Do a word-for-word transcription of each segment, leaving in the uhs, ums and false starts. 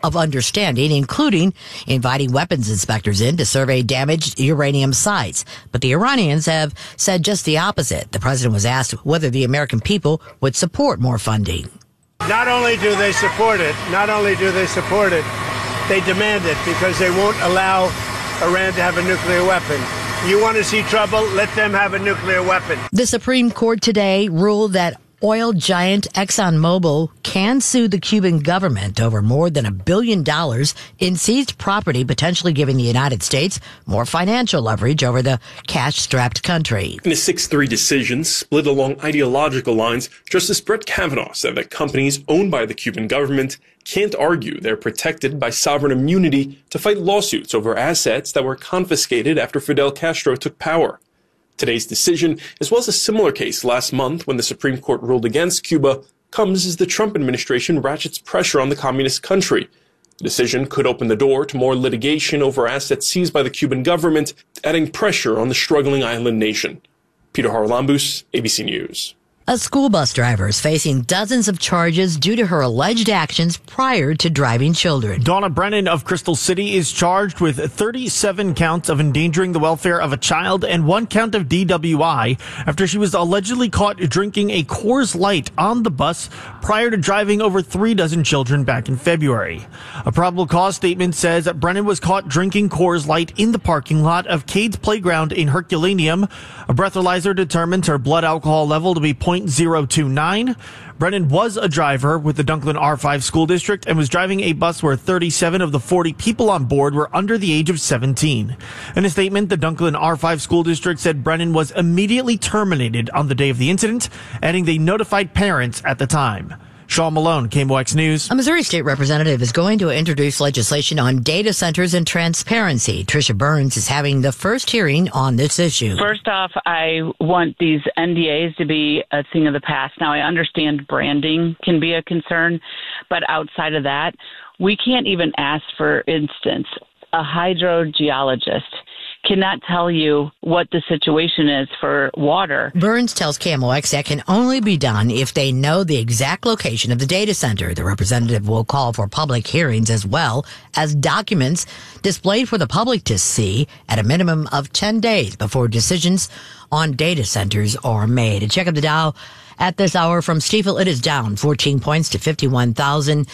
of understanding, including inviting weapons inspectors in to survey damaged uranium sites. But the Iranians have said just the opposite. The president was asked whether the American people would support more funding. Not only do they support it, not only do they support it, they demand it because they won't allow Iran to have a nuclear weapon. You want to see trouble? Let them have a nuclear weapon. The Supreme Court today ruled that oil giant ExxonMobil can sue the Cuban government over more than a billion dollars in seized property, potentially giving the United States more financial leverage over the cash-strapped country. In a six three decision split along ideological lines, Justice Brett Kavanaugh said that companies owned by the Cuban government can't argue they're protected by sovereign immunity to fight lawsuits over assets that were confiscated after Fidel Castro took power. Today's decision, as well as a similar case last month when the Supreme Court ruled against Cuba, comes as the Trump administration ratchets pressure on the communist country. The decision could open the door to more litigation over assets seized by the Cuban government, adding pressure on the struggling island nation. Peter Haralambous, A B C News. A school bus driver is facing dozens of charges due to her alleged actions prior to driving children. Donna Brennan of Crystal City is charged with thirty-seven counts of endangering the welfare of a child and one count of D W I after she was allegedly caught drinking a Coors Light on the bus prior to driving over three dozen children back in February. A probable cause statement says that Brennan was caught drinking Coors Light in the parking lot of Cade's Playground in Herculaneum. A breathalyzer determines her blood alcohol level to be zero point zero two nine. Brennan was a driver with the Dunklin R five school district and was driving a bus where thirty-seven of the forty people on board were under the age of seventeen. In a statement, the Dunklin R five school district said Brennan was immediately terminated on the day of the incident, adding they notified parents at the time. Sean Malone, K M O X News. A Missouri state representative is going to introduce legislation on data centers and transparency. Tricia Burns is having the first hearing on this issue. First off, I want these N D As to be a thing of the past. Now, I understand branding can be a concern, but outside of that, we can't even ask, for instance, a hydrogeologist cannot tell you what the situation is for water. Burns tells K M O X that can only be done if they know the exact location of the data center. The representative will call for public hearings as well as documents displayed for the public to see at a minimum of ten days before decisions on data centers are made. And check out the Dow at this hour from Stifel. It is down fourteen points to fifty-one thousand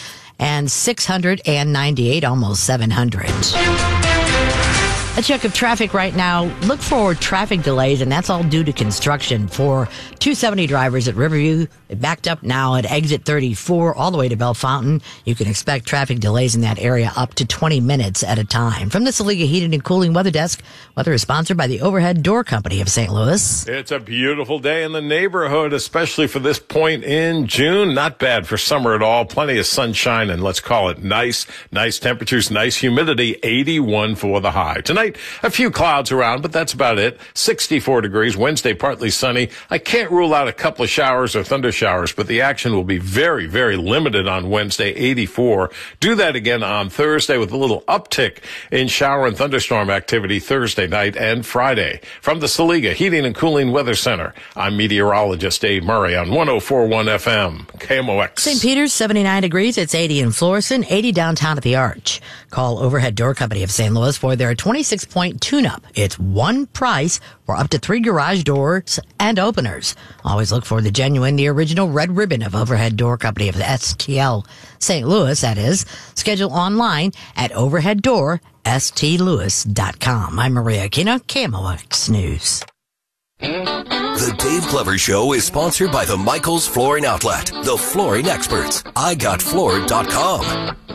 six hundred ninety-eight, almost seven hundred. A check of traffic right now. Look for traffic delays, and that's all due to construction for two seventy drivers at Riverview. It backed up now at exit thirty-four all the way to Bellefontaine. You can expect traffic delays in that area up to twenty minutes at a time. From the Saliga Heating and Cooling Weather Desk, weather is sponsored by the Overhead Door Company of Saint Louis. It's a beautiful day in the neighborhood, especially for this point in June. Not bad for summer at all. Plenty of sunshine, and let's call it nice. Nice temperatures, nice humidity, eighty-one for the high. Tonight, a few clouds around, but that's about it. sixty-four degrees. Wednesday, partly sunny. I can't rule out a couple of showers or thunder showers, but the action will be very, very limited on Wednesday, eighty-four. Do that again on Thursday with a little uptick in shower and thunderstorm activity Thursday night and Friday. From the Saliga Heating and Cooling Weather Center, I'm meteorologist Dave Murray on one oh four point one F M, K M O X. Saint Peter's, seventy-nine degrees. It's eighty in Florissant, eighty downtown at the Arch. Call Overhead Door Company of Saint Louis for their twenty-six point tune-up. It's one price for up to three garage doors and openers. Always look for the genuine, the original red ribbon of Overhead Door Company of the S T L Saint Louis, that is. Schedule online at overhead door s t louis dot com. I'm Maria Aquino, K M O X News. The Dave Glover Show is sponsored by the Michaels Flooring Outlet, the flooring experts. I got floored dot com.